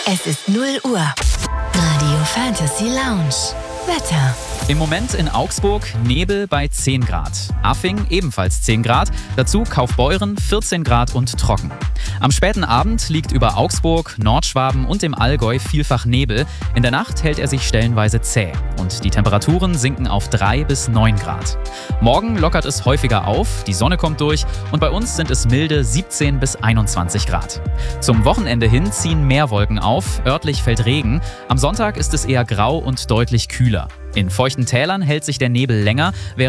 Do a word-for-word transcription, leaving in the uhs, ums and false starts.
Es ist null Uhr. Radio Fantasy Lounge. Wetter. Im Moment in Augsburg Nebel bei zehn Grad. Affing ebenfalls zehn Grad. Dazu Kaufbeuren vierzehn Grad und trocken. Am späten Abend liegt über Augsburg, Nordschwaben und dem Allgäu vielfach Nebel. In der Nacht hält er sich stellenweise zäh. Und die Temperaturen sinken auf drei bis neun Grad. Morgen lockert es häufiger auf, die Sonne kommt durch und bei uns sind es milde siebzehn bis einundzwanzig Grad. Zum Wochenende hin ziehen mehr Wolken auf, örtlich fällt Regen. Am Sonntag ist es eher grau und deutlich kühler. In feuchten Tälern hält sich der Nebel länger, während